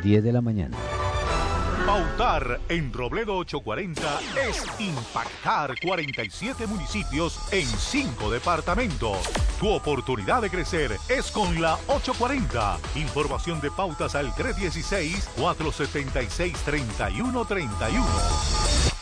10 de la mañana. Pautar en Robledo 840 es impactar 47 municipios en 5 departamentos. Tu oportunidad de crecer es con la 840. Información de pautas al 316-476-3131.